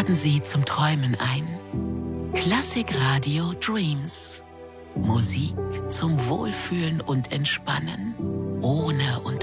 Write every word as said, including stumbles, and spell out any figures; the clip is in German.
laden Sie zum Träumen ein. Klassik Radio Dreams. Musik zum Wohlfühlen und Entspannen, ohne uns